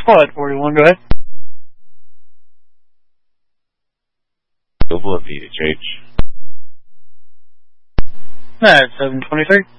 What, 41, go ahead. Double of VHH. That's 723.